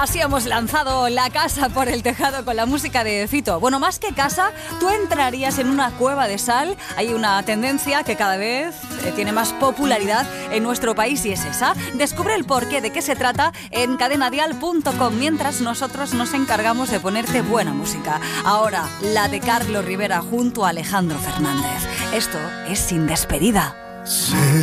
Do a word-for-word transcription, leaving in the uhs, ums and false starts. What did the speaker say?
Así hemos lanzado la casa por el tejado con la música de Fito. Bueno, más que casa, tú entrarías en una cueva de sal. Hay una tendencia que cada vez eh, tiene más popularidad en nuestro país y es esa. Descubre el porqué, de qué se trata en cadena dial punto com, mientras nosotros nos encargamos de ponerte buena música. Ahora, la de Carlos Rivera junto a Alejandro Fernández. Esto es Sin Despedida. Sí.